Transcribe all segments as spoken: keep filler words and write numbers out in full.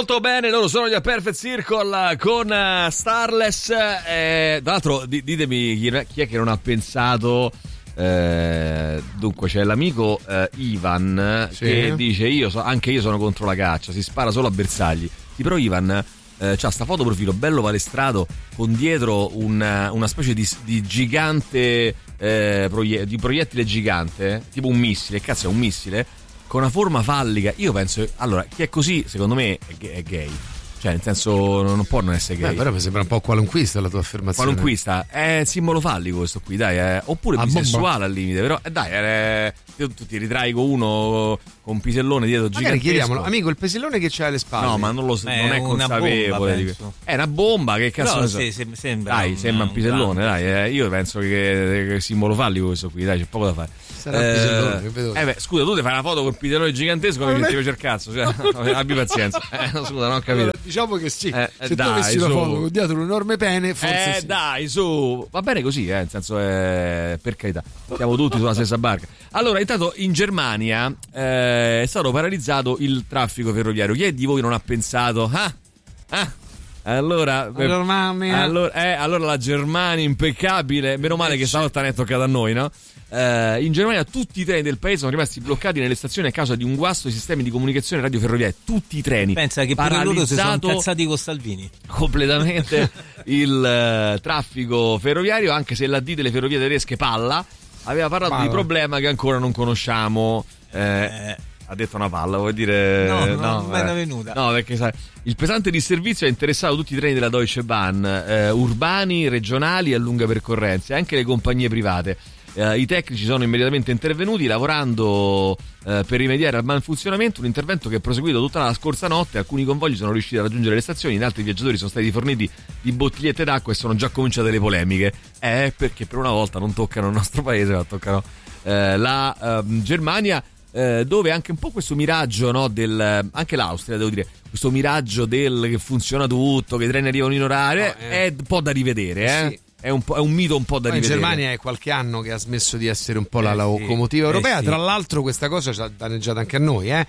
Molto bene, loro sono gli A Perfect Circle con uh, Starless. Eh, tra l'altro, di, ditemi chi, chi è che non ha pensato. Eh, dunque, c'è l'amico eh, Ivan sì. che dice: io so, anche io sono contro la caccia, si spara solo a bersagli. Sì, però Ivan eh, c'ha sta foto profilo bello palestrato con dietro una, una specie di, di gigante eh, proie- di proiettile gigante, tipo un missile. Cazzo, è un missile con una forma fallica. Io penso, allora, chi è così secondo me è gay, cioè nel senso non può non essere gay. Beh, però mi sembra un po' qualunquista la tua affermazione. Qualunquista, è simbolo fallico questo qui, dai, è, oppure ah, bisessuale bomba. Al limite, però eh, dai, è, tu, tu ti ritrai con uno con un pisellone dietro gigantesco. Magari chiediamolo, amico, il pisellone che c'hai alle spalle. No, ma non lo so, Beh, non è consapevole bomba, di... È una bomba, che cazzo però, ne so. sì, sì, sembra dai, un, sembra un pisellone, un dai, eh, io penso che, che è simbolo fallico questo qui, dai, c'è poco da fare. Sarà eh, pisellone, vedo. Eh beh, scusa, tu ti fai una foto con il pisellone gigantesco che ti piace il cazzo, cioè, abbi pazienza. Eh, no, scusa, non ho capito. Allora, diciamo che sì. Eh, Se dai, tu avessi una su. foto con dietro un enorme pene, forse Eh sì. dai, su, va bene così, eh, nel senso, eh, per carità, siamo tutti sulla stessa barca. Allora, intanto in Germania eh, è stato paralizzato il traffico ferroviario. Chi è di voi non ha pensato? Ah, ah. Allora, allora, allora, eh, allora la Germania impeccabile, meno male che stavolta ne è toccato a noi, no? Eh, in Germania tutti i treni del paese sono rimasti bloccati nelle stazioni a causa di un guasto ai sistemi di comunicazione radioferroviaria. Tutti i treni. Pensa che pure loro si sono incazzati con Salvini. Completamente il uh, traffico ferroviario, anche se l'A D delle ferrovie tedesche Palla aveva parlato Palla. di problema che ancora non conosciamo. Eh, eh. Ha detto una palla, vuol dire no, no, no, non è venuta. No, perché sai, il pesante disservizio ha interessato tutti i treni della Deutsche Bahn, eh, urbani, regionali e a lunga percorrenza, e anche le compagnie private. Eh, I tecnici sono immediatamente intervenuti lavorando eh, per rimediare al malfunzionamento, un intervento che è proseguito tutta la scorsa notte. Alcuni convogli sono riusciti a raggiungere le stazioni, in altri viaggiatori sono stati forniti di bottigliette d'acqua e sono già cominciate le polemiche. Eh, perché per una volta non toccano il nostro paese, ma toccano eh, la eh, Germania. Eh, dove anche un po' questo miraggio, no, del, anche l'Austria, devo dire, questo miraggio del che funziona tutto, che i treni arrivano in orario, no, eh. è un po' da rivedere, eh? Sì. È un, po', è un mito un po' da Ma rivedere. In Germania è qualche anno che ha smesso di essere un po' eh la sì, locomotiva europea, eh sì. Tra l'altro questa cosa ci ha danneggiato anche a noi, eh?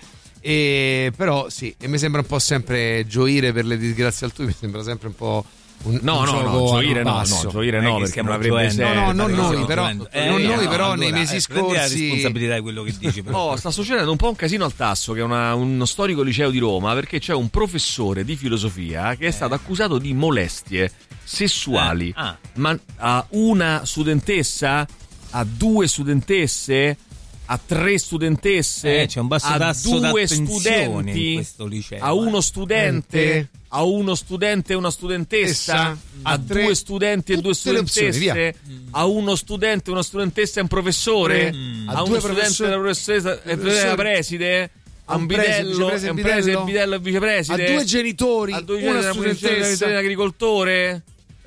E però sì, e mi sembra un po' sempre gioire per le disgrazie altrui, mi sembra sempre un po'... Un, no, un no, no, gioire no, no, gioire no, perché non avrebbe senso. No, no, non noi, però, eh, non noi, no, però allora, nei mesi eh, scorsi. Prendi la responsabilità di quello che dici. Però. Oh, sta succedendo un po' un casino al Tasso, che è una, uno storico liceo di Roma, perché c'è un professore di filosofia che è stato accusato di molestie sessuali, eh. ah. ma a una studentessa, a due studentesse, a tre studentesse, eh, c'è un basso a tasso due studenti in questo liceo, a uno studente, eh. a uno studente e una studentessa, Essa, a, a due tre, studenti e due studentesse, opzioni, a uno studente, una studentessa e un professore, mm. a, a uno due studente e una professoressa e una preside, a un bidello, e un preside, bidello e vicepreside, a due genitori, a due una genitori, studentessa, un agricoltore.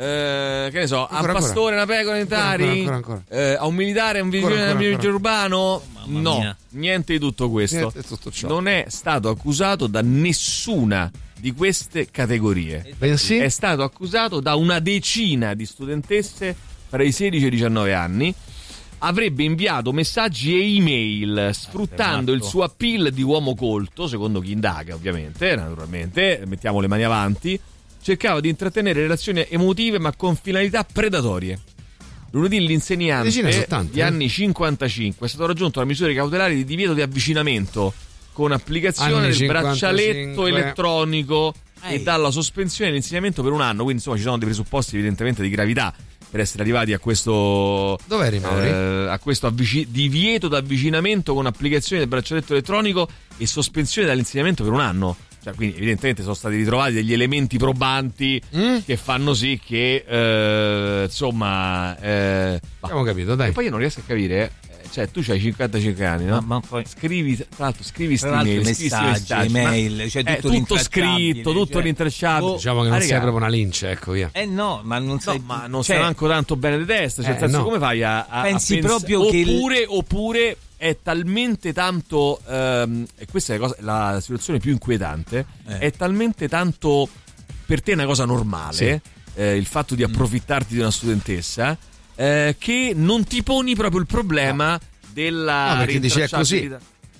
Eh, che ne so, ancora, a un pastore, una pecora in Tari, ancora, ancora, ancora. Eh, a un militare, a un vigile urbano. Oh, no, mia. niente di tutto questo. Niente, tutto ciò. Non è stato accusato da nessuna di queste categorie. Bensì è stato accusato da una decina di studentesse fra i sedici e i diciannove anni. Avrebbe inviato messaggi e email sfruttando il suo appeal di uomo colto, secondo chi indaga, ovviamente, naturalmente, mettiamo le mani avanti. Cercava di intrattenere relazioni emotive ma con finalità predatorie. Lunedì l'insegnante soltanto, di eh? anni cinquantacinque è stato raggiunto da misure cautelari di divieto di avvicinamento con applicazione anni del braccialetto cinquantacinque elettronico Ehi. e dalla sospensione dell'insegnamento per un anno. Quindi insomma ci sono dei presupposti evidentemente di gravità per essere arrivati a questo Dov'eri, Mauri? eh, a questo avvici- divieto d'avvicinamento con applicazione del braccialetto elettronico e sospensione dall'insegnamento per un anno. Cioè, quindi evidentemente sono stati ritrovati degli elementi probanti mm? che fanno sì che eh, insomma eh, abbiamo capito, dai. E poi io non riesco a capire, eh, cioè tu c'hai cinquantacinque anni, no? Ma, ma poi scrivi, tra l'altro scrivi sti memail, messaggi, messaggi, email, cioè tutto, eh, tutto scritto, tutto cioè, rintracciabile. Diciamo che non ah, sei raga, proprio una lince, ecco, via. Eh no, ma non sai, no, ma non cioè, sei manco tanto bene di testa, cioè eh, nel senso, no. come fai a, a pensi a pens- proprio oppure, che oppure è talmente tanto ehm, e questa è la, cosa, la situazione più inquietante, eh. è talmente tanto per te una cosa normale, sì. eh, il fatto di approfittarti di una studentessa, eh, che non ti poni proprio il problema no. della no, perché dici è così.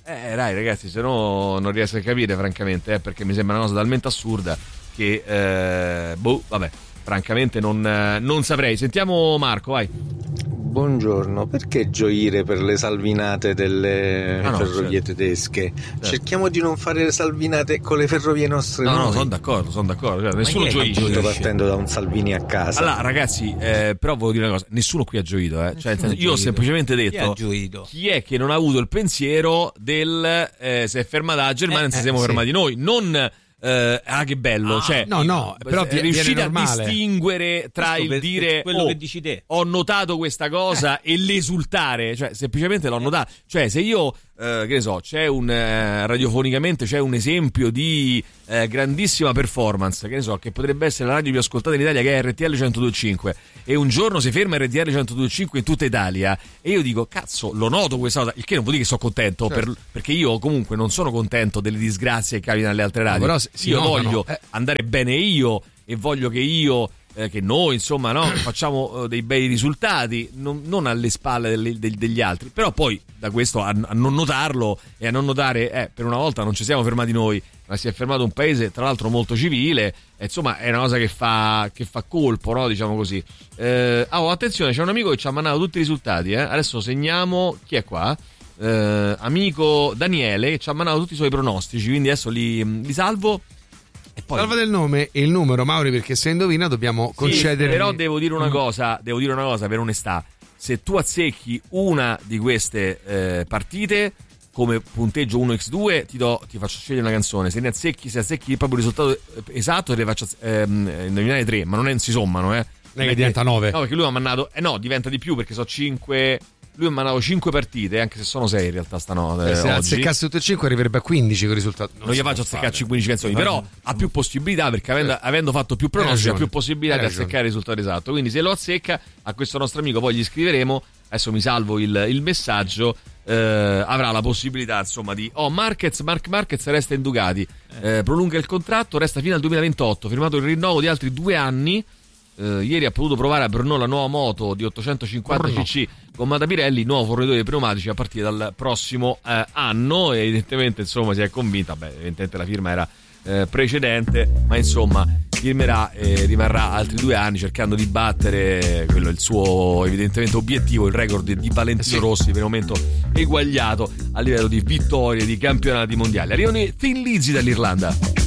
Eh dai ragazzi, se no non riesco a capire francamente, eh, perché mi sembra una cosa talmente assurda che eh, boh, vabbè, francamente non, non saprei. Sentiamo Marco, vai. Buongiorno, perché gioire per le salvinate delle ah no, ferrovie certo. tedesche? Certo. Cerchiamo di non fare le salvinate con le ferrovie nostre. No, noi. no, sono d'accordo, sono d'accordo. Cioè, nessuno gioisce. Partendo da un Salvini a casa. Allora, ragazzi, eh, però voglio dire una cosa: nessuno qui ha gioito. Eh. Cioè, io gioito. ho semplicemente detto: chi, chi è che non ha avuto il pensiero del eh, se è fermata la Germania, eh, non si siamo eh, fermati sì. noi, non. Uh, ah che bello, ah, cioè no no però è riuscite a distinguere tra Questo il per, dire quello oh, che dici te. ho notato questa cosa eh. e l'esultare, cioè semplicemente l'ho notato, cioè se io Uh, che ne so, c'è un uh, radiofonicamente c'è un esempio di uh, grandissima performance, che ne so, che potrebbe essere la radio più ascoltata in Italia, che è R T L centodue e cinque, e un giorno si ferma R T L centodue e cinque in tutta Italia e io dico cazzo, lo noto questa cosa, il che non vuol dire che sono contento, certo. per, perché io comunque non sono contento delle disgrazie che capitano alle altre radio, no, però io notano, voglio eh. andare bene io e voglio che io Eh, che noi insomma no, facciamo eh, dei bei risultati, non, non alle spalle delle, de, degli altri, però poi da questo a, a non notarlo e a non notare eh, per una volta non ci siamo fermati noi, ma si è fermato un paese tra l'altro molto civile, e, insomma è una cosa che fa, che fa colpo, no, diciamo così. eh, oh, attenzione, c'è un amico che ci ha mandato tutti i risultati, eh. Adesso segniamo chi è qua. eh, amico Daniele, che ci ha mandato tutti i suoi pronostici, quindi adesso li, li salvo. Poi... Salva del nome e il numero, Mauri, perché se indovina dobbiamo concedere. Sì, però devo dire una cosa, devo dire una cosa per onestà. Se tu azzecchi una di queste eh, partite come punteggio uno per due, ti do, ti faccio scegliere una canzone. Se ne azzecchi, se azzecchi proprio il risultato esatto, te le faccio ehm, indovinare tre, ma non, è, non si sommano, eh. Non è che diventa nove. No, perché lui mi ha mandato. Eh no, diventa di più perché so cinque. Lui mi ha mandato cinque partite, anche se sono sei in realtà stanotte. Eh, se oggi. azzeccasse tutte e cinque arriverebbe a quindici con il risultato. Non, non gli faccio azzeccare quindici canzoni, però ha più possibilità perché avendo, eh. avendo fatto più pronostici ha più possibilità di azzeccare il risultato esatto. Quindi se lo azzecca, a questo nostro amico poi gli scriveremo, adesso mi salvo il, il messaggio, eh, avrà la possibilità insomma di... Oh, Marquez, Mark Marquez resta in Ducati, eh, prolunga il contratto, resta fino al duemilaventotto, firmato il rinnovo di altri due anni. Uh, ieri ha potuto provare a Brno la nuova moto di ottocentocinquanta cc gommata Pirelli, nuovo fornitore di pneumatici a partire dal prossimo uh, anno, e evidentemente insomma si è convinta, beh evidentemente la firma era uh, precedente, ma insomma firmerà e rimarrà altri due anni cercando di battere quello il suo evidentemente obiettivo, il record di Valentino sì. Rossi, per il momento eguagliato a livello di vittorie di campionati mondiali. Arrivano i Thin Lizzy dall'Irlanda.